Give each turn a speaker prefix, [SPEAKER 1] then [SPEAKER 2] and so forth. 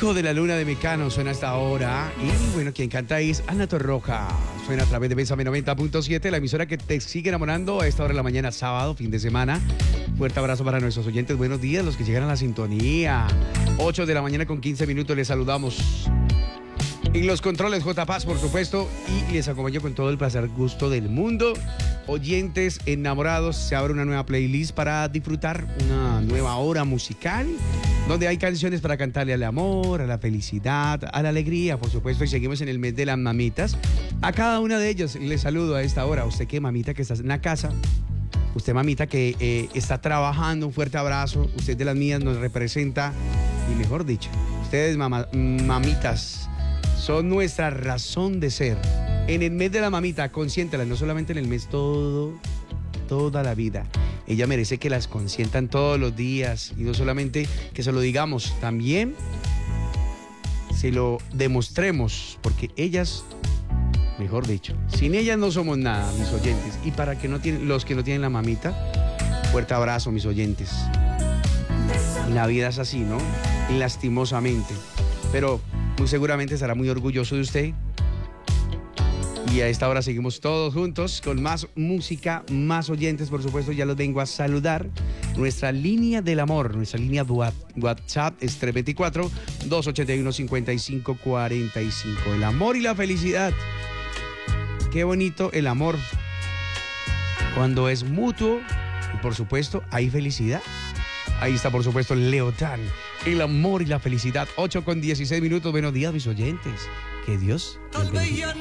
[SPEAKER 1] Hijo de la Luna de Mecano suena hasta ahora. Y bueno, quien canta es Ana Torroja. Suena a través de Bésame 90.7, la emisora que te sigue enamorando a esta hora de la mañana, sábado, fin de semana. Fuerte abrazo para nuestros oyentes. Buenos días, los que llegan a la sintonía. 8 de la mañana con 15 minutos, les saludamos. En los controles, J. Paz, por supuesto, y les acompaño con todo el placer, gusto del mundo. Oyentes enamorados, se abre una nueva playlist para disfrutar una nueva hora musical, donde hay canciones para cantarle al amor, a la felicidad, a la alegría, por supuesto, y seguimos en el mes de las mamitas. A cada una de ellas les saludo a esta hora. Usted que mamita que está en la casa, usted mamita que está trabajando, un fuerte abrazo. Usted de las mías nos representa, y mejor dicho, ustedes mamitas son nuestra razón de ser. En el mes de la mamita, consiéntela, no solamente en el mes, toda la vida. Ella merece que las consientan todos los días, y no solamente que se lo digamos, también se lo demostremos, porque ellas, mejor dicho, sin ellas no somos nada, mis oyentes. Y para que los que no tienen la mamita, fuerte abrazo, mis oyentes. La vida es así, ¿no? Lastimosamente. Pero muy seguramente estará muy orgulloso de usted. Y a esta hora seguimos todos juntos con más música, más oyentes, por supuesto. Ya los vengo a saludar. Nuestra línea del amor, nuestra línea WhatsApp es 324-281-5545. El amor y la felicidad. Qué bonito el amor. Cuando es mutuo y, por supuesto, hay felicidad. Ahí está, por supuesto, Leotán. El amor y la felicidad. 8 con 16 minutos. Buenos días, mis oyentes. Que Dios los bendiga.